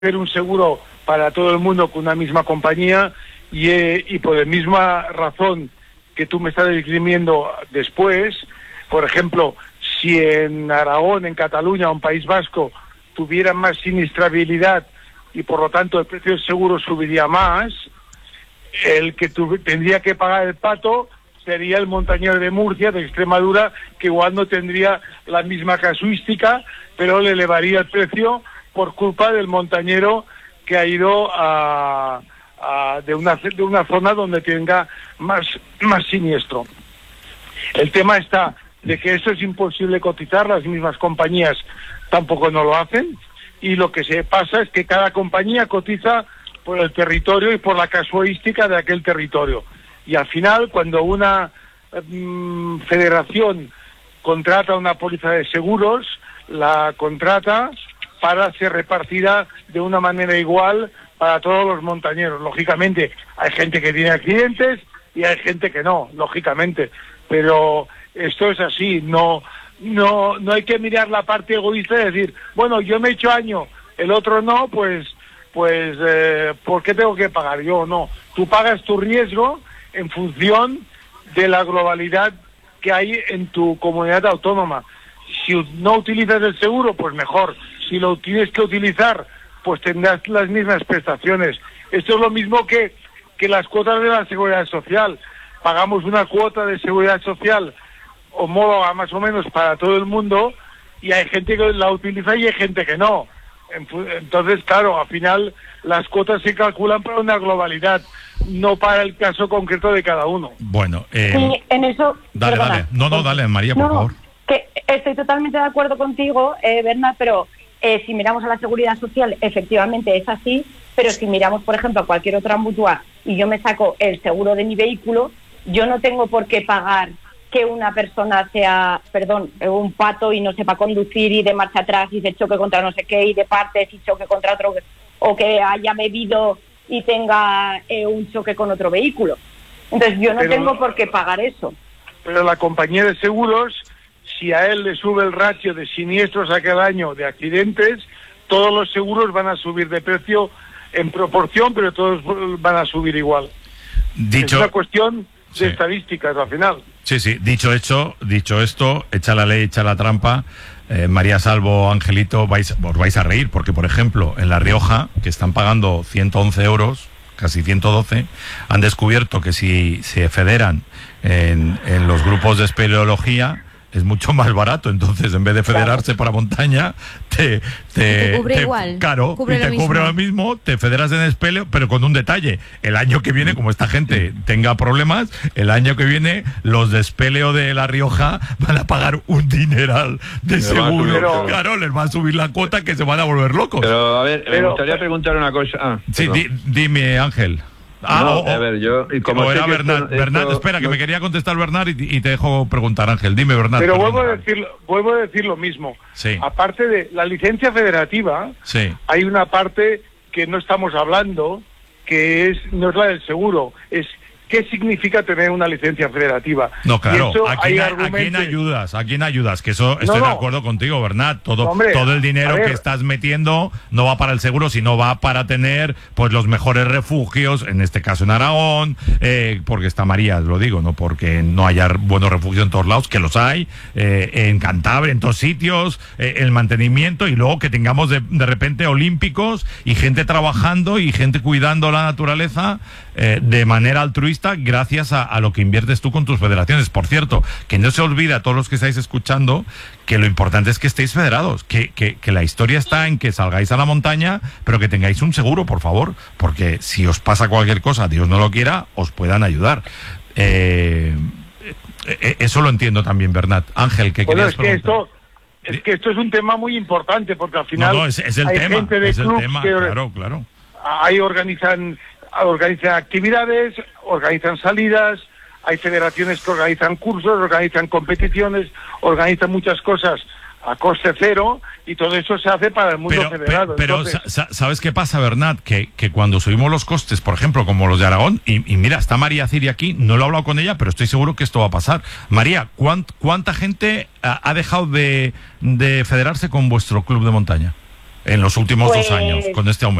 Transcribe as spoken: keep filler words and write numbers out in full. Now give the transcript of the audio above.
hacer un seguro para todo el mundo con una misma compañía y, eh, y por la misma razón que tú me estás describiendo después, por ejemplo, si en Aragón, en Cataluña o en País Vasco tuvieran más siniestrabilidad y por lo tanto el precio del seguro subiría más, el que tendría que pagar el pato sería el montañero de Murcia, de Extremadura, que igual no tendría la misma casuística, pero le elevaría el precio por culpa del montañero que ha ido a, a de una de una zona donde tenga más más siniestro. El tema está de que esto es imposible cotizar, las mismas compañías tampoco no lo hacen, y lo que se pasa es que cada compañía cotiza por el territorio y por la casuística de aquel territorio. Y al final, cuando una mmm, federación contrata una póliza de seguros, la contrata para ser repartida de una manera igual para todos los montañeros. Lógicamente, hay gente que tiene accidentes y hay gente que no, lógicamente. Pero esto es así, no no no hay que mirar la parte egoísta y decir, bueno, yo me he hecho año, el otro no, pues, pues eh, ¿por qué tengo que pagar yo? No, tú pagas tu riesgo en función de la globalidad que hay en tu comunidad autónoma. Si no utilizas el seguro, pues mejor. Si lo tienes que utilizar, pues tendrás las mismas prestaciones. Esto es lo mismo que, que las cuotas de la seguridad social. Pagamos una cuota de seguridad social homóloga más o menos para todo el mundo y hay gente que la utiliza y hay gente que no. Entonces, claro, al final las cuotas se calculan para una globalidad, no para el caso concreto de cada uno. Bueno, eh, sí, en eso... Dale, perdona. dale. No, no, dale, María, por no, favor. Que estoy totalmente de acuerdo contigo, eh, Bernat, pero eh, si miramos a la seguridad social, efectivamente es así, pero si miramos, por ejemplo, a cualquier otra mutua y yo me saco el seguro de mi vehículo, yo no tengo por qué pagar que una persona sea, perdón, un pato y no sepa conducir y de marcha atrás y se choque contra no sé qué y de partes y choque contra otro, o que haya bebido y tenga eh, un choque con otro vehículo. Entonces yo no pero, tengo por qué pagar eso. Pero la compañía de seguros, si a él le sube el ratio de siniestros aquel año de accidentes, todos los seguros van a subir de precio en proporción, pero todos van a subir igual. Dicho... Es una cuestión de sí. estadísticas al final. Sí, sí, dicho hecho, dicho esto, echa la ley, echa la trampa. Eh, María Salvo, Angelito, vais, os vais a reír, porque por ejemplo, en La Rioja, que están pagando ciento once euros, casi ciento doce, han descubierto que si se federan en, en los grupos de espeleología, es mucho más barato. Entonces, en vez de federarse para montaña, te, te, te cubre te, igual, claro, cubre y te lo cubre mismo. lo mismo, te federas en espeleo, pero con un detalle. El año que viene, como esta gente tenga problemas, el año que viene los de espeleo de La Rioja van a pagar un dineral de Me seguro. pero... Claro, les va a subir la cuota que se van a volver locos. Pero, a ver, pero... me gustaría preguntar una cosa. Ah, sí, di, dime, Ángel. Ah, no, o, a ver, yo... Y como o sé era que Bernat, esto, Bernat, esto, espera, no... que me quería contestar Bernat y, y te dejo preguntar, Ángel. Dime, Bernat. Pero vuelvo perdona. a, decir, vuelvo a decir lo mismo. Sí. Aparte de la licencia federativa, Sí. hay una parte que no estamos hablando, que es no es la del seguro, es qué significa tener una licencia federativa. No, claro, eso ¿a hay quién, argumentos... ¿a quién ayudas? ¿A quién ayudas? Que eso estoy no, no. de acuerdo contigo, Bernat. Todo, Hombre, todo el dinero a ver. que estás metiendo no va para el seguro, sino va para tener pues los mejores refugios, en este caso en Aragón, eh, porque está María, lo digo, no porque no haya buenos refugios en todos lados, que los hay, eh, en Cantabria, en todos sitios, eh, el mantenimiento, y luego que tengamos de, de repente olímpicos y gente trabajando y gente cuidando la naturaleza eh, de manera altruista gracias a a lo que inviertes tú con tus federaciones. Por cierto, que no se olvide a todos los que estáis escuchando que lo importante es que estéis federados, que, que, que la historia está en que salgáis a la montaña, pero que tengáis un seguro, por favor, porque si os pasa cualquier cosa, Dios no lo quiera, os puedan ayudar. Eh, eh, eso lo entiendo también, Bernat. Ángel, ¿qué Bueno, querías es que preguntar? esto es que esto es un tema muy importante, porque al final No, no, es, es el hay tema, gente de es el clubs tema, que claro, claro. ahí organizan organizan actividades, organizan salidas, hay federaciones que organizan cursos, organizan competiciones, organizan muchas cosas a coste cero, y todo eso se hace para el mundo pero, federado. Pero, Entonces... sa ¿sabes qué pasa, Bernat? Que, que cuando subimos los costes, por ejemplo, como los de Aragón, y, y mira, está María Ciri aquí, no lo he hablado con ella, pero estoy seguro que esto va a pasar. María, ¿cuánt, ¿cuánta gente ha, ha dejado de, de federarse con vuestro club de montaña? en los últimos Pues- dos años con este aumento?